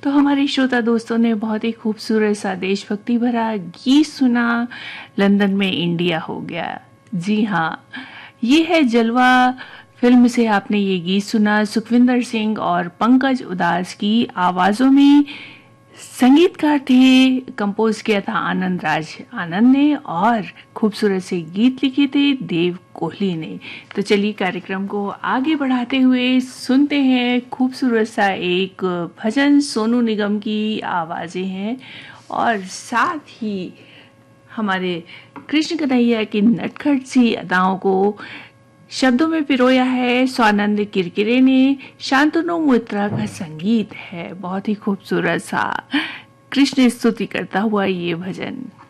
तो हमारे श्रोता दोस्तों ने बहुत ही खूबसूरत सा देशभक्ति भरा गीत सुना, लंदन में इंडिया हो गया। जी हाँ, ये है जलवा फिल्म से आपने ये गीत सुना। सुखविंदर सिंह और पंकज उदास की आवाज़ों में संगीतकार थे, कंपोज किया था आनंद राज आनंद ने, और खूबसूरत से गीत लिखे थे देव कोहली ने। तो चलिए कार्यक्रम को आगे बढ़ाते हुए सुनते हैं खूबसूरत सा एक भजन। सोनू निगम की आवाज़ें हैं और साथ ही हमारे कृष्ण कन्हैया की नटखट सी अदाओं को शब्दों में पिरोया है स्वानंद किरकिरे ने। शांतनु मोइत्रा का संगीत है, बहुत ही खूबसूरत सा कृष्ण स्तुति करता हुआ ये भजन।